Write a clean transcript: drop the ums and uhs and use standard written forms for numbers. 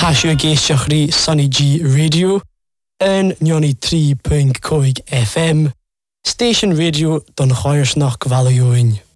Tasio Geisio Sunny G Radio yn 93.5 FM. Station Radio don Choirsnach Valioin.